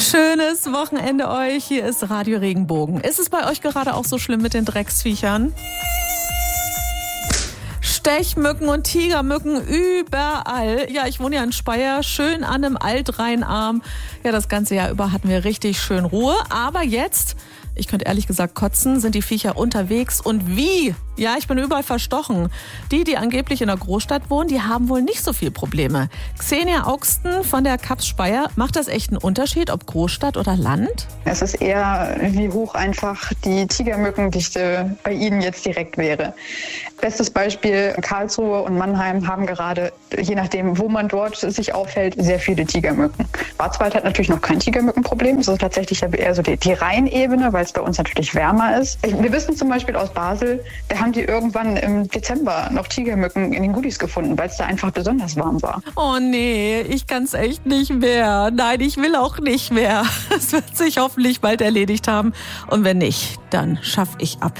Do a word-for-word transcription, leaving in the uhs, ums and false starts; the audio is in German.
Schönes Wochenende euch. Hier ist Radio Regenbogen. Ist es bei euch gerade auch so schlimm mit den Drecksviechern? Stechmücken und Tigermücken überall. Ja, ich wohne ja in Speyer, schön an einem Altrheinarm. Ja, das ganze Jahr über hatten wir richtig schön Ruhe. Aber jetzt, ich könnte ehrlich gesagt kotzen, sind die Viecher unterwegs. Und wie? Ja, ich bin überall verstochen. Die, die angeblich in der Großstadt wohnen, die haben wohl nicht so viel Probleme. Xenia Augsten von der K A P S Speyer, macht das echt einen Unterschied, ob Großstadt oder Land? Es ist eher, wie hoch einfach die Tigermückendichte bei Ihnen jetzt direkt wäre. Bestes Beispiel, Karlsruhe und Mannheim haben gerade, je nachdem, wo man dort sich aufhält, sehr viele Tigermücken. Schwarzwald hat natürlich noch kein Tigermückenproblem. Es ist tatsächlich eher so die, die Rheinebene, weil es bei uns natürlich wärmer ist. Wir wissen zum Beispiel aus Basel, da haben die irgendwann im Dezember noch Tigermücken in den Goodies gefunden, weil es da einfach besonders warm war. Oh nee, ich kann es echt nicht mehr. Nein, ich will auch nicht mehr. Es wird sich hoffentlich bald erledigt haben. Und wenn nicht, dann schaffe ich ab.